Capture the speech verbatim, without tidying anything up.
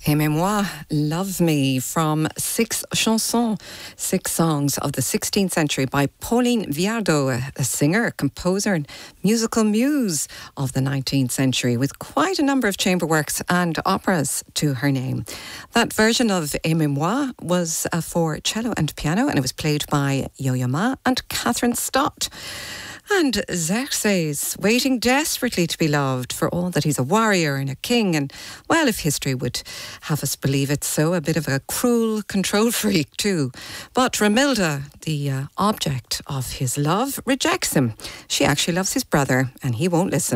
Aimez-moi, Love Me, from Six Chansons, Six Songs of the sixteenth Century by Pauline Viardot, a singer, composer and musical muse of the nineteenth century, with quite a number of chamber works and operas to her name. That version of Aimez-moi was uh, for cello and piano, and it was played by Yo-Yo Ma and Catherine Stott. And Xerxes, waiting desperately to be loved for all that he's a warrior and a king, and, well, if history would have us believe it so, a bit of a cruel control freak too. But Romilda, the uh, object of his love, rejects him. She actually loves his brother, and he won't listen.